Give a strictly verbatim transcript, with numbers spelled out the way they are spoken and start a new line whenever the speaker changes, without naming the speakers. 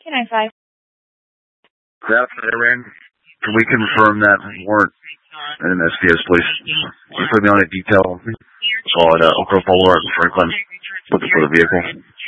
two nine five.
That Aaron, can we confirm that warrant in S D S, please? Can you put me on a detail called uh, Oak Grove Boulevard in Franklin, looking for the vehicle?